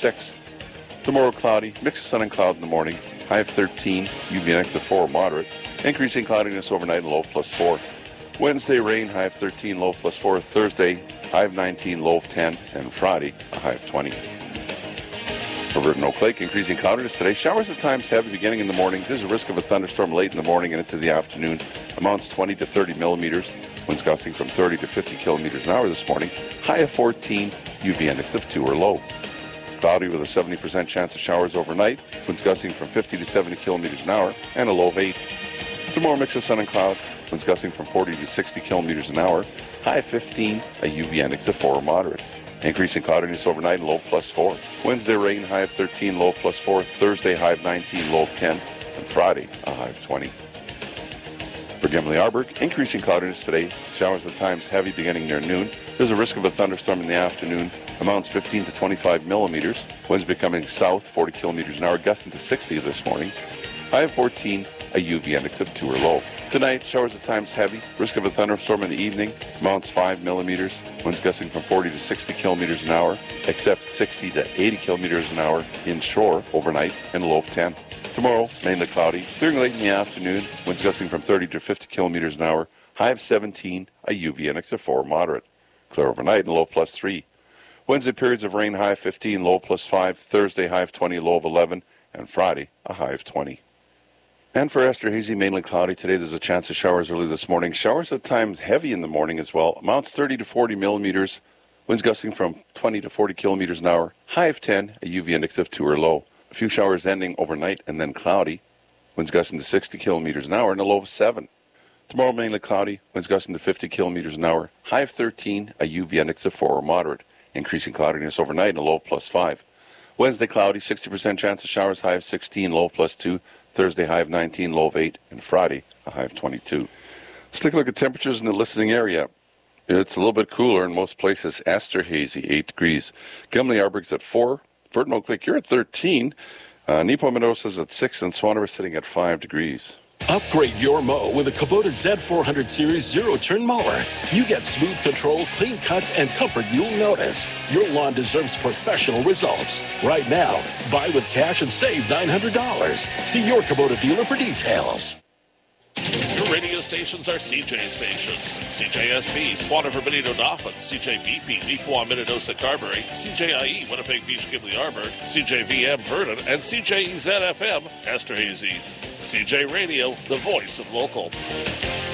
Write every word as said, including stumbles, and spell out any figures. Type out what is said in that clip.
six. Tomorrow, cloudy, mix of sun and cloud in the morning, high of thirteen, U V index of four, moderate. Increasing cloudiness overnight and low plus four. Wednesday, rain, high of thirteen, low plus four. Thursday, high of nineteen, low of ten. And Friday, a high of twenty. For Burton Oak Lake, increasing cloudiness today. Showers at times heavy beginning in the morning. There's a risk of a thunderstorm late in the morning and into the afternoon. Amounts twenty to thirty millimeters. Winds gusting from thirty to fifty kilometers an hour this morning. High of fourteen, U V index of two or low. Cloudy with a seventy percent chance of showers overnight. Winds gusting from fifty to seventy kilometers an hour and a low of eight. Tomorrow, mix of sun and cloud. Winds gusting from forty to sixty kilometers an hour. High of fifteen, a U V index of four or moderate. Increasing cloudiness overnight and low plus four. Wednesday, rain, high of thirteen, low plus four. Thursday, high of nineteen, low of ten. And Friday, a high of twenty. For Gimli-Arberg, increasing cloudiness today. Showers at times heavy beginning near noon. There's a risk of a thunderstorm in the afternoon. Amounts fifteen to twenty-five millimeters. Winds becoming south, forty kilometers an hour, gusting to sixty this morning. High of fourteen, a U V index of two or low. Tonight, showers at times heavy. Risk of a thunderstorm in the evening. Amounts five millimeters. Winds gusting from forty to sixty kilometers an hour, except sixty to eighty kilometers an hour inshore overnight, and a low of ten. Tomorrow, mainly cloudy. Clearing late in the afternoon. Winds gusting from thirty to fifty kilometers an hour. High of seventeen, a U V index of four, moderate. Clear overnight and low of plus three. Wednesday, periods of rain, high of fifteen, low of plus five. Thursday, high of twenty, low of eleven. And Friday, a high of twenty. And for Esterhazy, mainly cloudy today. There's a chance of showers early this morning. Showers at times heavy in the morning as well. Amounts thirty to forty millimeters. Winds gusting from twenty to forty kilometers an hour. High of ten, a U V index of two or low. A few showers ending overnight and then cloudy. Winds gusting to sixty kilometers an hour and a low of seven. Tomorrow, mainly cloudy. Winds gusting to fifty kilometers an hour. High of thirteen, a U V index of four or moderate. Increasing cloudiness overnight and a low of plus five. Wednesday, cloudy, sixty percent chance of showers, high of sixteen, low of plus two. Thursday, high of nineteen, low of eight. And Friday, a high of twenty-two. Let's take a look at temperatures in the listening area. It's a little bit cooler in most places. Esterhazy, eight degrees. Gimli-Arberg's at four. Burton Oak Lake, you're at thirteen. Uh, Nepo-Mendoza's at six. And Swanner is sitting at five degrees. Upgrade your mow with a Kubota Z four hundred Series zero-turn mower. You get smooth control, clean cuts, and comfort you'll notice. Your lawn deserves professional results. Right now, buy with cash and save nine hundred dollars. See your Kubota dealer for details. Your radio stations are C J stations. C J S B, Swan River, Benito, Dauphin. C J V P, Neepawa, Minnedosa, Carberry. C J I E, Winnipeg Beach, Gimli-Arberg. C J V M, Vernon. And C J E Z F M, Esterhazy. C J Radio, the voice of local.